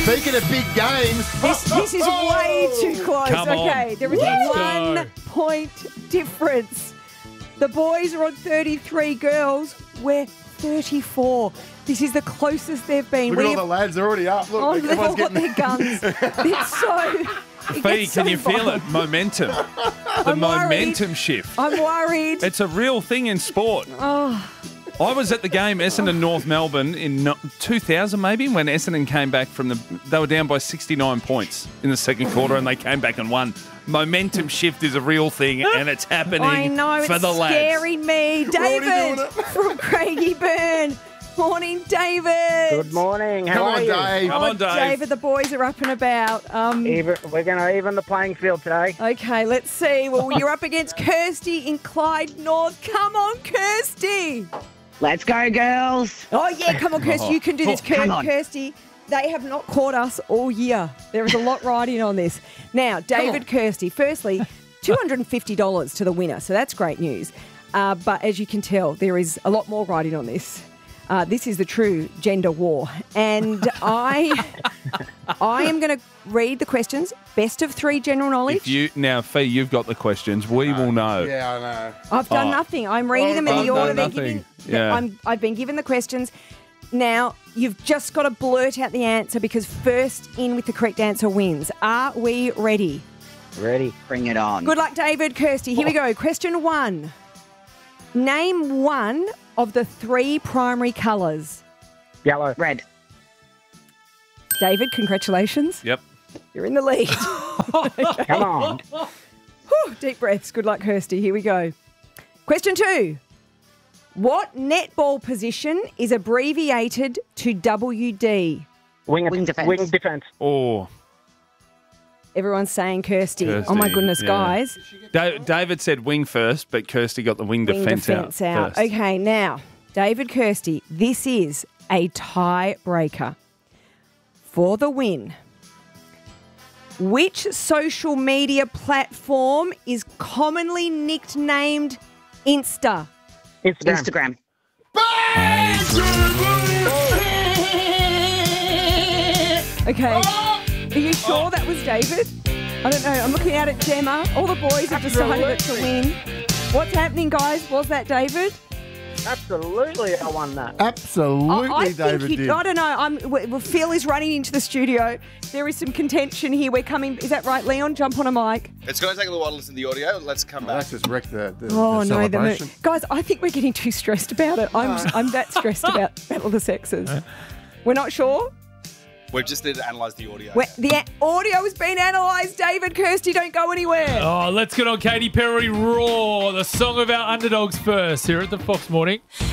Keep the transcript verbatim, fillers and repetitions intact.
Speaking of big games. This, this is way too close. Come on. Okay, there is Let's one go. point difference. The boys are on thirty-three, girls, we're thirty-four. This is the closest they've been. Look We at all have- the lads, they're already up. Look, Oh, look, they've all everyone's got getting... their guns. It's so... it Fee, gets can so you feel violent. it? Momentum. The I'm worried. momentum shift. I'm worried. It's a real thing in sport. Oh, I was at the game, Essendon North Melbourne, in no- two thousand maybe, when Essendon came back from the... They were down by sixty-nine points in the second quarter and they came back and won. Momentum shift is a real thing and it's happening I know, for it's the lads. scaring me. already David doing it. from Craigie Burn. Morning, David. Good morning. How Come are on, you? Dave. Come Oh, on, Dave. David, the boys are up and about. Um, Even, we're going to even the playing field today. okay, let's see. Well, you're up against Kirsty in Clyde North. Come on, Kirsty. Let's go, girls. Oh, yeah, come on, Kirsty. You can do this. Kir- Come on. Kirsty, they have not caught us all year. There is a lot riding on this. Now, David, Kirsty, firstly, two hundred fifty dollars to the winner, so that's great news. Uh, but as you can tell, there is a lot more riding on this. Uh, this is the true gender war. And I I am going to read the questions. Best of three general knowledge. If you Now, Fee, you've got the questions. We will know. Yeah, I know. I've done Oh. nothing. I'm reading Well, them in I've the done order they're nothing. given. Yeah. I'm, I've been given the questions. Now, you've just got to blurt out the answer because first in with the correct answer wins. Are we ready? Ready. Bring it on. Good luck, David. Kirsty, here we go. Question one. Name one of the three primary colours. Yellow. Red. David, congratulations. Yep. You're in the lead. Come on. Whew, deep breaths. Good luck, Kirsty. Here we go. Question two. What netball position is abbreviated to W D? Wing, Wing defence. Wing defence. Oh, Everyone's saying Kirsty. Kirsty, Oh, my goodness, yeah. guys. Da- David said wing first, but Kirsty got the wing, Wing defence, defence out. out. first. Okay, now, David, Kirsty, this is a tiebreaker for the win. Which social media platform is commonly nicknamed Insta? Instagram. Instagram. Okay, are you sure that was David? I don't know. I'm looking out at Gemma. All the boys have decided it's a win. What's happening, guys? Was that David? Absolutely, I won that. Absolutely, I, I David think he, did. I don't know. I'm. Well, Phil is running into the studio. There is some contention here. We're coming. Is that right, Leon? Jump on a mic. It's going to take a little while to listen to the audio. Let's come Well, back. that's just wrecked the, the, Oh the no, the mo- celebration. guys! I think we're getting too stressed about it. I'm. I'm that stressed about Battle of the Sexes. We're not sure. We just need to analyse the audio. We're, the a- audio has been analysed. David, Kirsty, don't go anywhere. Oh, let's get on Katy Perry Raw, the song of our underdogs first here at the Fox Morning.